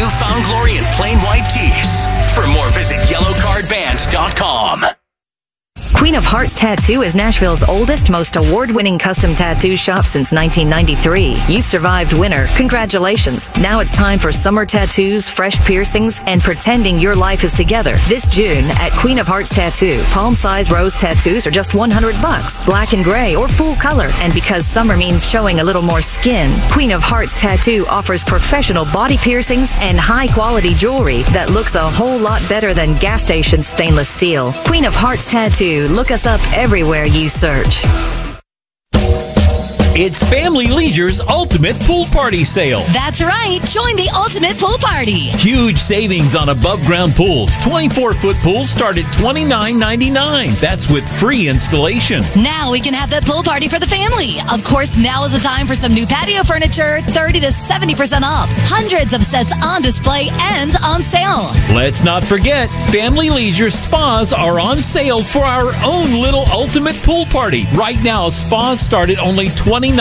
found glory in plain white tees. For more, visit yellowcardband.com. Queen of Hearts Tattoo is Nashville's oldest, most award-winning custom tattoo shop since 1993. You survived winter. Congratulations. Now it's time for summer tattoos, fresh piercings, and pretending your life is together. This June at Queen of Hearts Tattoo, palm-size rose tattoos are just $100, black and gray or full color. And because summer means showing a little more skin, Queen of Hearts Tattoo offers professional body piercings and high-quality jewelry that looks a whole lot better than gas station stainless steel. Queen of Hearts Tattoo. Look us up everywhere you search. It's Family Leisure's Ultimate Pool Party Sale. That's right. Join the Ultimate Pool Party. Huge savings on above-ground pools. 24-foot pools start at $29.99. That's with free installation. Now we can have that pool party for the family. Of course, now is the time for some new patio furniture, 30 to 70% off. Hundreds of sets on display and on sale. Let's not forget, Family Leisure spas are on sale for our own little Ultimate Pool Party. Right now, spas start at only $29.99.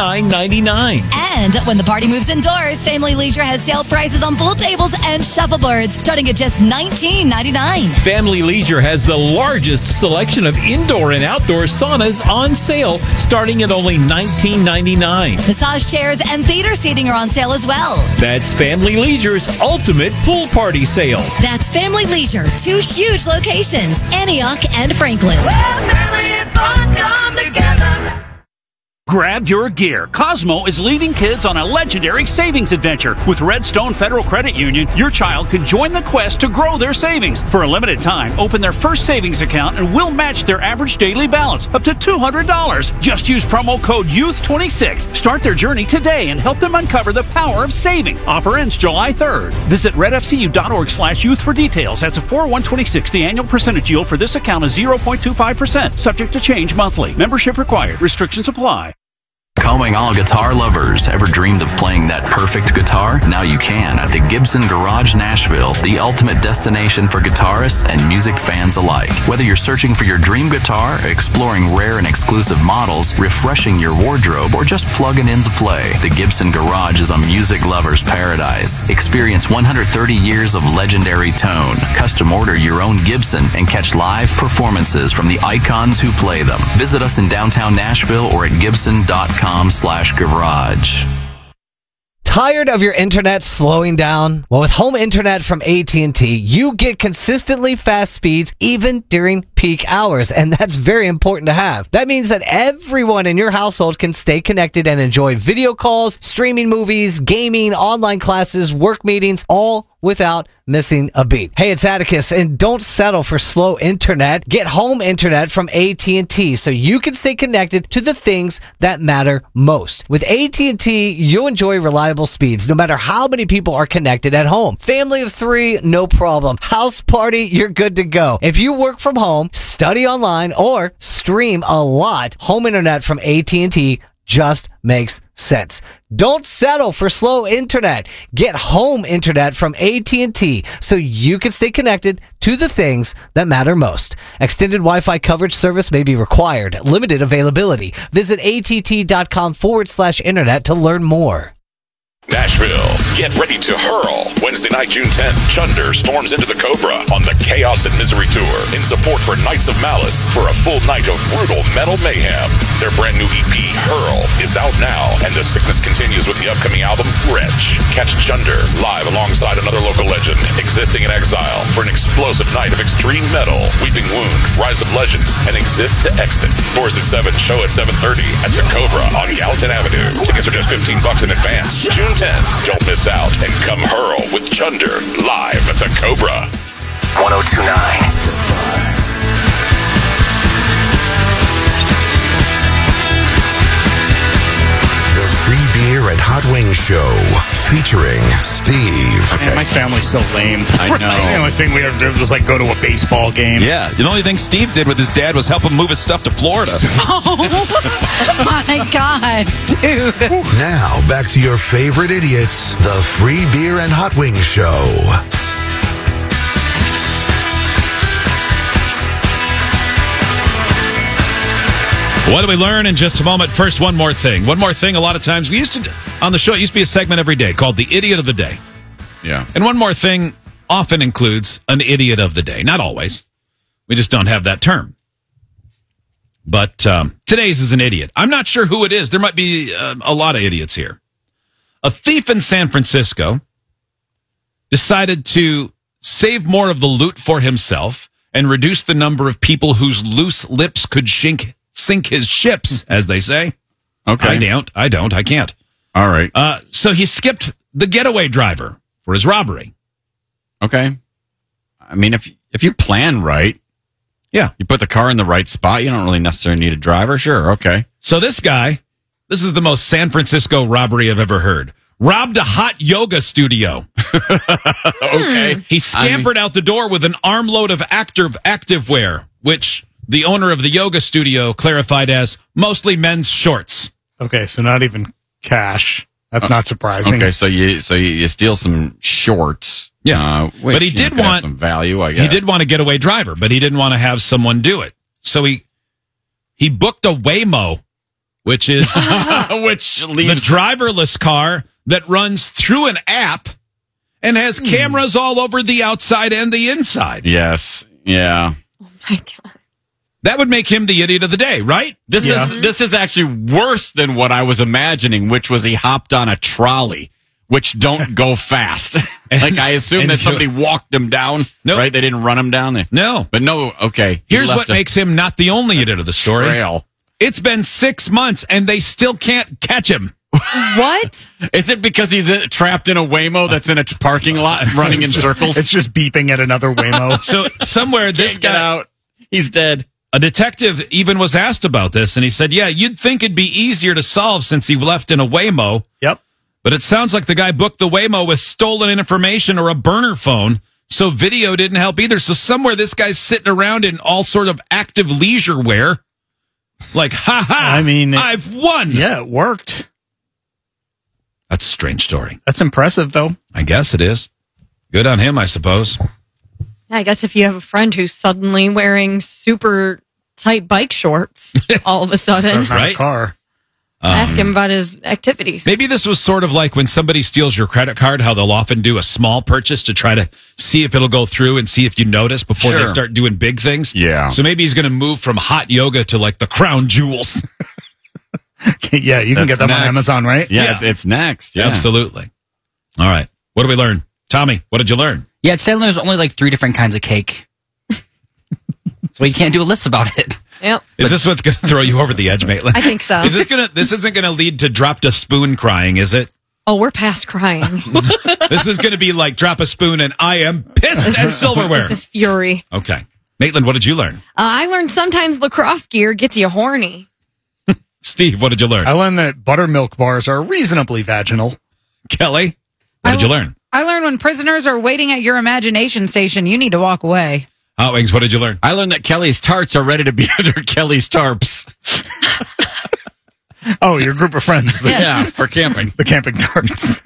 And when the party moves indoors, Family Leisure has sale prices on pool tables and shuffleboards starting at just $19.99. Family Leisure has the largest selection of indoor and outdoor saunas on sale starting at only $19.99. Massage chairs and theater seating are on sale as well. That's Family Leisure's Ultimate Pool Party Sale. That's Family Leisure, 2 huge locations, Antioch and Franklin. Where family and fun come together. Grab your gear. Cosmo is leading kids on a legendary savings adventure. With Redstone Federal Credit Union, your child can join the quest to grow their savings. For a limited time, open their first savings account and we'll match their average daily balance up to $200. Just use promo code YOUTH26. Start their journey today and help them uncover the power of saving. Offer ends July 3rd. Visit redfcu.org/youth for details. That's a 4/126. The annual percentage yield for this account is 0.25%. Subject to change monthly. Membership required. Restrictions apply. Calling all guitar lovers. Ever dreamed of playing that perfect guitar? Now you can at the Gibson Garage Nashville, the ultimate destination for guitarists and music fans alike. Whether you're searching for your dream guitar, exploring rare and exclusive models, refreshing your wardrobe, or just plugging in to play, the Gibson Garage is a music lover's paradise. Experience 130 years of legendary tone. Custom order your own Gibson and catch live performances from the icons who play them. Visit us in downtown Nashville or at gibson.com/garage. Tired of your internet slowing down? Well, with home internet from AT&T, you get consistently fast speeds even during peak hours, and that's very important to have. That means that everyone in your household can stay connected and enjoy video calls, streaming movies, gaming, online classes, work meetings, all without missing a beat. Hey, it's Atticus, and don't settle for slow internet. Get home internet from AT&T so you can stay connected to the things that matter most. With AT&T, you'll enjoy reliable speeds no matter how many people are connected at home. Family of 3, no problem. House party, you're good to go. If you work from home, study online, or stream a lot, home internet from AT&T just makes sense. Don't settle for slow internet. Get home internet from AT&T so you can stay connected to the things that matter most. Extended Wi-Fi coverage service may be required. Limited availability. Visit att.com/internet to learn more. Nashville, get ready to hurl. Wednesday night, June 10th, Chunder storms into the Cobra on the Chaos and Misery Tour in support for Knights of Malice for a full night of brutal metal mayhem. Their brand new EP, Hurl, is out now, and the sickness continues with the upcoming album, Wretch. Catch Chunder live alongside another local legend, Existing in Exile, for an explosive night of extreme metal, Weeping Wound, Rise of Legends, and Exist to Exit. Doors at 7, show at 7:30 at the Cobra on Gallatin Avenue. Tickets are just $15 in advance. June 10th, don't miss out and come hurl with Chunder live at the Cobra. 1029. The Free Beer and Hot Wings Show featuring Steve. Man, my family's so lame. I know. The only thing we ever did was like go to a baseball game. Yeah, the only thing Steve did with his dad was help him move his stuff to Florida. Oh my God, dude. Now, back to your favorite idiots, the Free Beer and Hot Wings Show. What do we learn in just a moment? First, one more thing. A lot of times, on the show, it used to be a segment every day called The Idiot of the Day. Yeah. And one more thing often includes an idiot of the day. Not always. We just don't have that term. But today's is an idiot. I'm not sure who it is. There might be a lot of idiots here. A thief in San Francisco decided to save more of the loot for himself and reduce the number of people whose loose lips could sink his ships, as they say. Okay. I don't. I can't. All right. So he skipped the getaway driver for his robbery. Okay. I mean, if you plan right, yeah, you put the car in the right spot, you don't really necessarily need a driver. Sure. Okay. So this guy, this is the most San Francisco robbery I've ever heard. Robbed a hot yoga studio. Okay. He scampered out the door with an armload of activewear, which the owner of the yoga studio clarified as mostly men's shorts. Okay, so not even cash. That's not surprising. Okay, so you steal some shorts. Yeah, but he did want some value. I guess he did want a getaway driver, but he didn't want to have someone do it. So he booked a Waymo, which is which leaves the driverless car that runs through an app and has cameras all over the outside and the inside. Yes. Yeah. Oh my God. That would make him the idiot of the day, right? This is actually worse than what I was imagining, which was he hopped on a trolley, which don't go fast. Like I assume that somebody walked him down, right? They didn't run him down there. No. But no, okay. Here's what makes him not the only idiot of the story. Trail. It's been 6 months and they still can't catch him. What? Is it because he's trapped in a Waymo that's in a parking lot running in circles? It's just beeping at another Waymo. So somewhere this guy, get out. He's dead. A detective even was asked about this, and he said, yeah, you'd think it'd be easier to solve since he left in a Waymo. Yep. But it sounds like the guy booked the Waymo with stolen information or a burner phone, so video didn't help either. So somewhere this guy's sitting around in all sort of active leisure wear. Like, ha-ha, I mean, I've won. Yeah, it worked. That's a strange story. That's impressive, though. I guess it is. Good on him, I suppose. I guess if you have a friend who's suddenly wearing super tight bike shorts all of a sudden, Right? Car. Ask him about his activities. Maybe this was sort of like when somebody steals your credit card, how they'll often do a small purchase to try to see if it'll go through and see if you notice before they start doing big things. Yeah. So maybe he's going to move from hot yoga to like the crown jewels. Yeah, you can get them on Amazon, right? Yeah, It's next. Yeah. Absolutely. All right. What did we learn? Tommy, what did you learn? Yeah, it said there's only like 3 different kinds of cake. So you can't do a list about it. Yep. Is this what's going to throw you over the edge, Maitland? I think so. This isn't going to lead to dropped a spoon crying, is it? Oh, we're past crying. This is going to be like drop a spoon and I am pissed at silverware. This is fury. Okay. Maitland, what did you learn? I learned sometimes lacrosse gear gets you horny. Steve, what did you learn? I learned that buttermilk bars are reasonably vaginal. Kelly, what did you learn? I learned when prisoners are waiting at your imagination station, you need to walk away. Hot Wings, what did you learn? I learned that Kelly's tarts are ready to be under Kelly's tarps. Oh, your group of friends. Yeah, for camping. The camping tarts.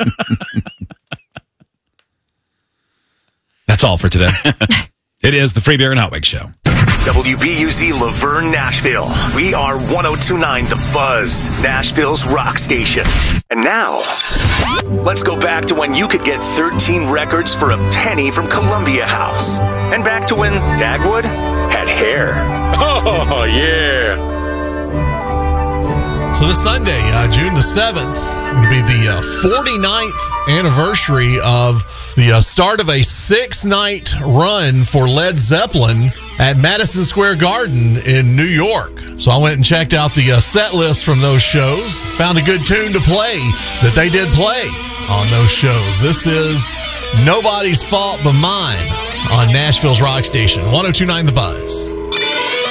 That's all for today. It is the Free Beer and Hot Wings Show. WBUZ Laverne, Nashville. We are 1029 The Buzz, Nashville's rock station. And now, let's go back to when you could get 13 records for a penny from Columbia House. And back to when Dagwood had hair. Oh, yeah. So this Sunday, June the 7th, will be the 49th anniversary of the start of a 6-night run for Led Zeppelin at Madison Square Garden in New York. So I went and checked out the set list from those shows, found a good tune to play that they did play on those shows. This is Nobody's Fault But Mine on Nashville's rock station, 1029 The Buzz.